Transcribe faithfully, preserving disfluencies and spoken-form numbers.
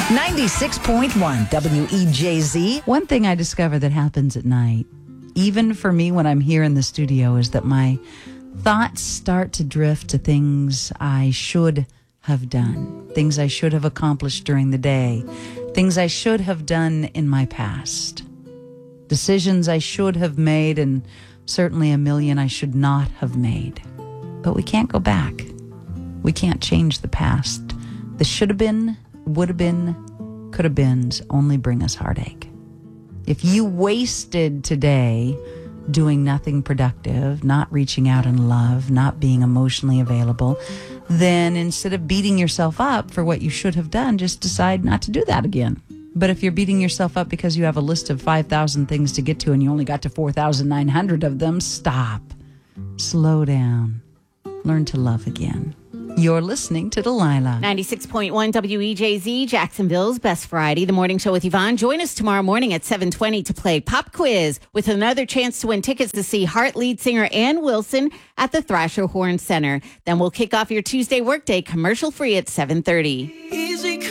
ninety-six point one W E J Z. One thing I discover that happens at night, even for me when I'm here in the studio, is that my thoughts start to drift to things I should have done, things I should have accomplished during the day, things I should have done in my past, decisions I should have made, and certainly a million I should not have made. But we can't go back. We can't change the past. The should have been, would have been, could have beens only bring us heartache. If you wasted today doing nothing productive, not reaching out in love, not being emotionally available, then instead of beating yourself up for what you should have done, just decide not to do that again. But if you're beating yourself up because you have a list of five thousand things to get to and you only got to four thousand nine hundred of them, stop. Slow down. Learn to love again. You're listening to Delilah. ninety-six point one W E J Z, Jacksonville's Best Variety, the morning show with Yvonne. Join us tomorrow morning at seven twenty to play Pop Quiz with another chance to win tickets to see Heart lead singer Ann Wilson at the Thrasher Horn Center. Then we'll kick off your Tuesday workday commercial free at seven thirty.